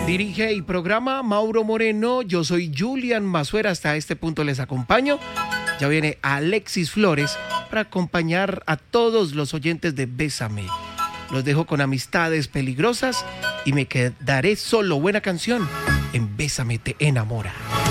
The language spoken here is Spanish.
Dirige y programa Mauro Moreno. Yo soy Julian Mazuera. Hasta este punto les acompaño. Ya viene Alexis Flores para acompañar a todos los oyentes de Bésame. Los dejo con Amistades Peligrosas y me quedaré solo. Buena canción en Bésame te enamora.